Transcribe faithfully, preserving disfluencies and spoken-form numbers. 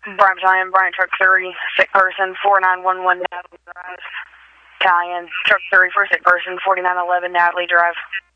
Brian Battalion, Brian Truck three, sick person, four nine one one Natalie Drive. Battalion, Truck three for sick person, forty-nine eleven Natalie Drive.